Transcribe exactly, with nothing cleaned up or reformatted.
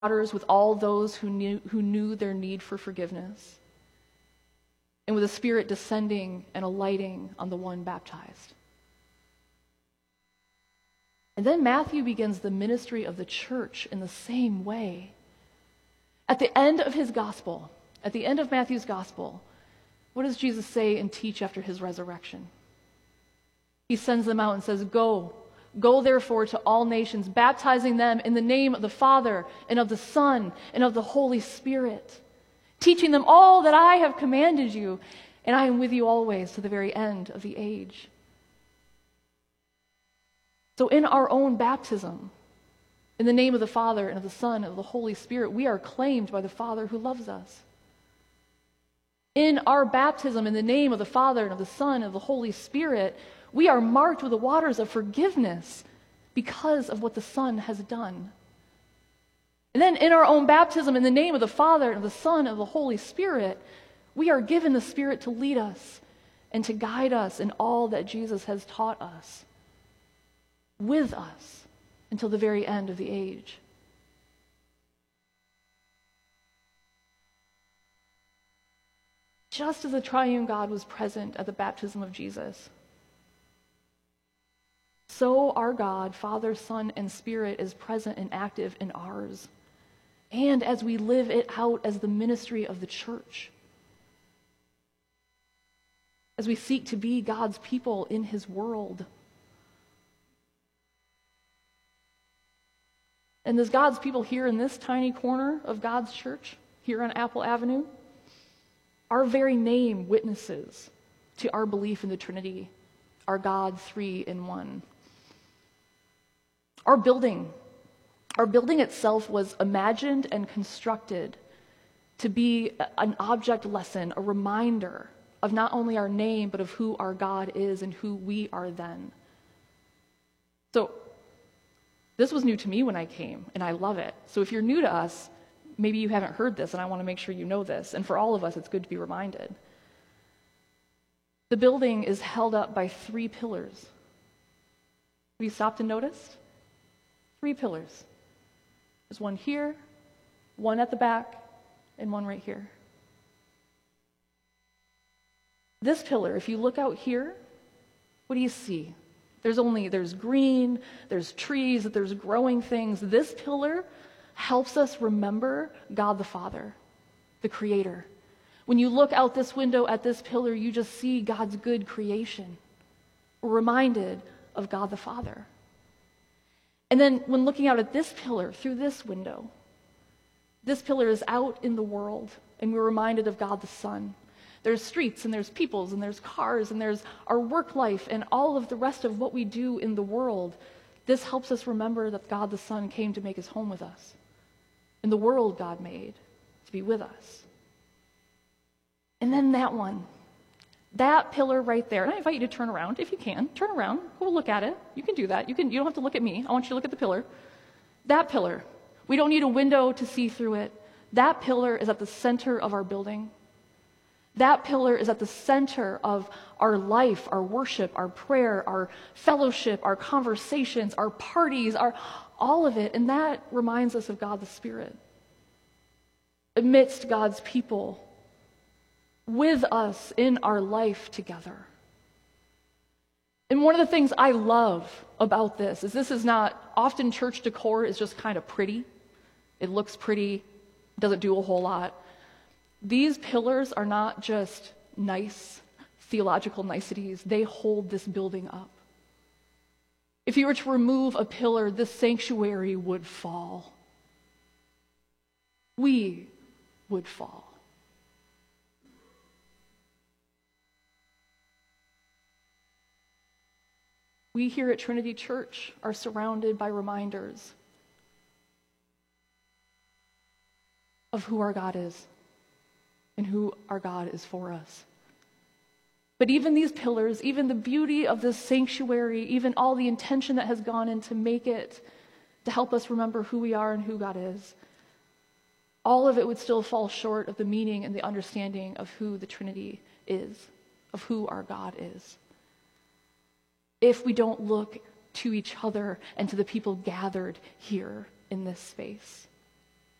waters with all those who knew, who knew their need for forgiveness, and with the Spirit descending and alighting on the one baptized. And then Matthew begins the ministry of the church in the same way. At the end of his gospel, at the end of Matthew's gospel, what does Jesus say and teach after his resurrection? He sends them out and says, Go, go therefore to all nations, baptizing them in the name of the Father and of the Son and of the Holy Spirit, teaching them all that I have commanded you, and I am with you always to the very end of the age. So in our own baptism, in the name of the Father and of the Son and of the Holy Spirit, we are claimed by the Father who loves us. In our baptism, in the name of the Father and of the Son and of the Holy Spirit, we are marked with the waters of forgiveness because of what the Son has done. And then in our own baptism, in the name of the Father and of the Son and of the Holy Spirit, we are given the Spirit to lead us and to guide us in all that Jesus has taught us, with us until the very end of the age. Just as the triune God was present at the baptism of Jesus, so our God, Father, Son, and Spirit is present and active in ours, and as we live it out as the ministry of the church, as we seek to be God's people in his world. And as God's people here in this tiny corner of God's church, here on Apple Avenue, our very name witnesses to our belief in the Trinity, our God three in one. Our building, our building itself was imagined and constructed to be an object lesson, a reminder of not only our name, but of who our God is and who we are then. So, this was new to me when I came, and I love it. So if you're new to us, maybe you haven't heard this, and I want to make sure you know this. And for all of us, it's good to be reminded. The building is held up by three pillars. Have you stopped and noticed? Three pillars. There's one here, one at the back, and one right here. This pillar, if you look out here, what do you see? There's only, there's green, there's trees, there's growing things. This pillar helps us remember God the Father, the Creator. When you look out this window at this pillar, you just see God's good creation. We're reminded of God the Father. And then when looking out at this pillar through this window, this pillar is out in the world, and we're reminded of God the Son. There's streets, and there's peoples, and there's cars, and there's our work life, and all of the rest of what we do in the world. This helps us remember that God the Son came to make his home with us, and the world God made to be with us. And then that one, that pillar right there, and I invite you to turn around if you can. Turn around, go look at it. You can do that. You can. You don't have to look at me. I want you to look at the pillar. That pillar, we don't need a window to see through it. That pillar is at the center of our building. That pillar is at the center of our life, our worship, our prayer, our fellowship, our conversations, our parties, our all of it. And that reminds us of God the Spirit amidst God's people, with us in our life together. And one of the things I love about this is this is not, often church decor is just kind of pretty. It looks pretty, doesn't do a whole lot. These pillars are not just nice theological niceties. They hold this building up. If you were to remove a pillar, this sanctuary would fall. We would fall. We here at Trinity Church are surrounded by reminders of who our God is and who our God is for us. But even these pillars, even the beauty of this sanctuary, even all the intention that has gone in to make it, to help us remember who we are and who God is, all of it would still fall short of the meaning and the understanding of who the Trinity is, of who our God is, if we don't look to each other and to the people gathered here in this space.